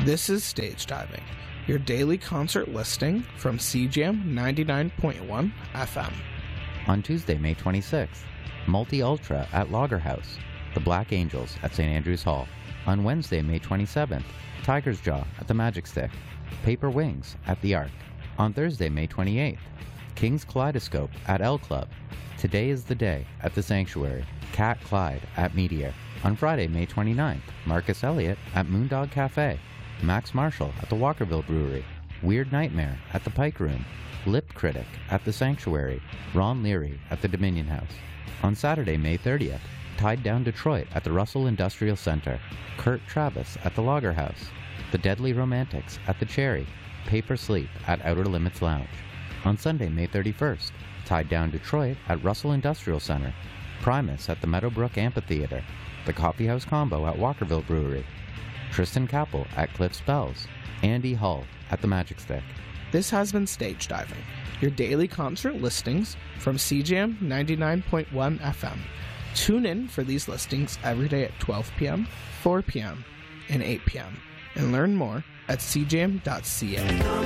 This is Stage Diving, your daily concert listing from CJAM 99.1 FM. On Tuesday, May 26th, Multi-Ultra at Lagerhouse, The Black Angels at St. Andrews Hall. On Wednesday, May 27th, Tiger's Jaw at the Magic Stick, Paper Wings at the Arc. On Thursday, May 28th, King's Kaleidoscope at L Club, Today is the Day at the Sanctuary, Cat Clyde at Meteor. On Friday, May 29th, Marcus Elliott at Moondog Cafe, Max Marshall at the Walkerville Brewery, Weird Nightmare at the Pike Room, Lip Critic at the Sanctuary, Ron Leary at the Dominion House. On Saturday, May 30th, Tied Down Detroit at the Russell Industrial Center, Kurt Travis at the Lager House, The Deadly Romantics at the Cherry, Paper Sleep at Outer Limits Lounge. On Sunday, May 31st, Tied Down Detroit at Russell Industrial Center, Primus at the Meadowbrook Amphitheater, The Coffeehouse Combo at Walkerville Brewery, Tristan Kappel at Cliff Spells, Andy Hull at the Magic Stick. This has been Stage Diving, your daily concert listings from CJAM 99.1 FM. Tune in for these listings every day at 12 p.m., 4 p.m., and 8 p.m. and learn more at cjam.ca.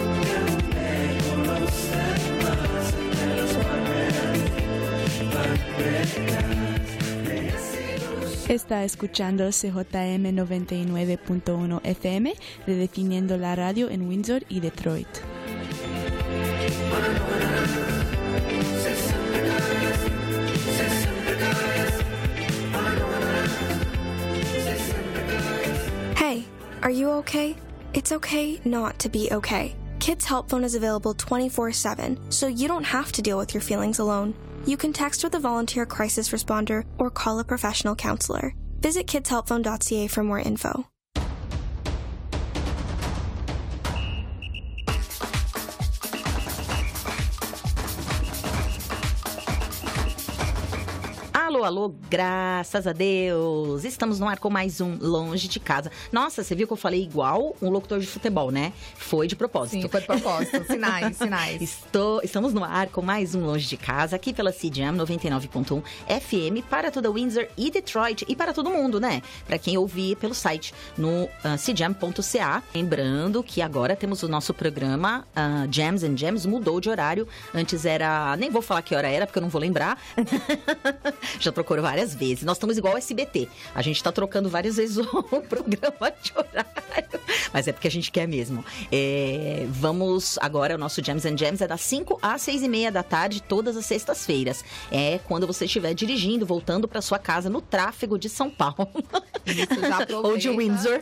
Está escuchando CJM 99.1 FM, redefiniendo la radio en Windsor y Detroit. Hey, are you okay? It's okay not to be okay. Kids Help Phone is available 24/7, so you don't have to deal with your feelings alone. You can text with a volunteer crisis responder or call a professional counselor. Visit kidshelpphone.ca for more info. Alô, alô, graças a Deus! Estamos no ar com mais um Longe de Casa. Nossa, você viu que eu falei igual um locutor de futebol, né? Foi de propósito. Sim, foi de propósito. Sinais. Estamos no ar com mais um Longe de Casa, aqui pela CJAM 99.1 FM, para toda Windsor e Detroit e para todo mundo, né? Para quem ouvir pelo site no cjam.ca. Lembrando que agora temos o nosso programa Jams and Jams, mudou de horário. Antes era... Nem vou falar que hora era, porque eu não vou lembrar. Já trocou várias vezes. Nós estamos igual ao SBT. A gente está trocando várias vezes o programa de horário. Mas é porque a gente quer mesmo. Vamos agora, o nosso Jams and Jams é das 5 às 6:30 da tarde, todas as sextas-feiras. É quando você estiver dirigindo, voltando para sua casa no tráfego de São Paulo. Isso, já aproveita. Ou de Windsor.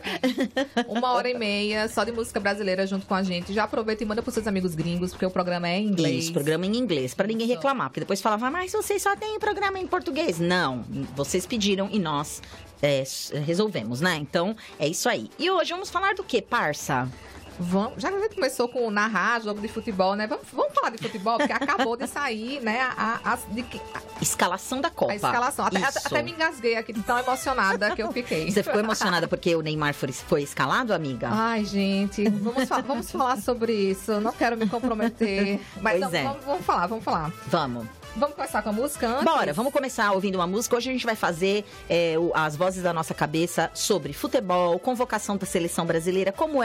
1h30 só de música brasileira junto com a gente. Já aproveita e manda para os seus amigos gringos, porque o programa é em inglês. Isso, programa em inglês, para ninguém reclamar. Porque depois falava, mas vocês só têm programa em português. Não, vocês pediram e nós resolvemos, né? Então, é isso aí. E hoje vamos falar do quê, parça? Já que a gente começou com narrar jogo de futebol, né? Vamos falar de futebol, porque acabou de sair, né? A escalação da Copa. A escalação. Até me engasguei aqui, tão emocionada que eu fiquei. Você ficou emocionada porque o Neymar foi escalado, amiga? Ai, gente, vamos falar sobre isso. Não quero me comprometer. Mas vamos falar. Vamos começar com a música antes? Bora, vamos começar ouvindo uma música. Hoje a gente vai fazer as vozes da nossa cabeça sobre futebol, convocação da seleção brasileira, como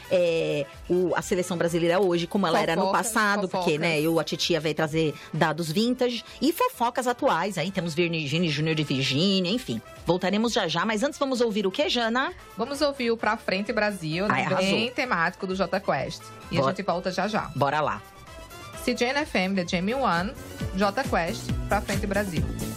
a seleção brasileira hoje, como ela era no passado, porque, né, a titia veio trazer dados vintage e fofocas atuais. Aí temos Virgínia Júnior de Virgínia, enfim. Voltaremos já, mas antes vamos ouvir o que, Jana? Vamos ouvir o Pra Frente Brasil, bem temático do Jota Quest. E a gente volta já. Bora lá. CJAM FM, The Jamie One, Jota Quest, Pra Frente Brasil.